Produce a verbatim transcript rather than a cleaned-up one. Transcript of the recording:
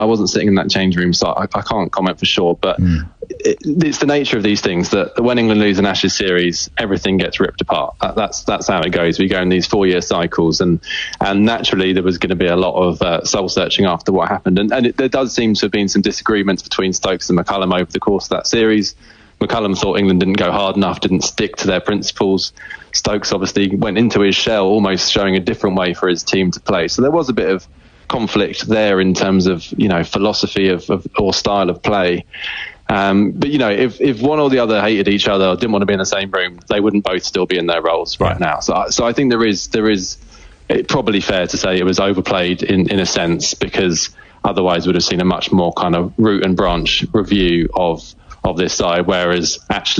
I wasn't sitting in that change room, so I, I can't comment for sure. But mm. it, it's the nature of these things that when England lose an Ashes series, everything gets ripped apart. That, that's that's how it goes. We go in these four-year cycles, and and naturally there was going to be a lot of uh, soul-searching after what happened. And, and it, there does seem to have been some disagreements between Stokes and McCullum over the course of that series. McCullum thought England didn't go hard enough, didn't stick to their principles. Stokes obviously went into his shell, almost showing a different way for his team to play. So there was a bit of conflict there in terms of, you know, philosophy of, of or style of play. Um, but, you know, if, if one or the other hated each other or didn't want to be in the same room, they wouldn't both still be in their roles right now. So, I- so I think there is there is it probably fair to say it was overplayed in, in a sense, because otherwise we'd have seen a much more kind of root and branch review of of this side, whereas actually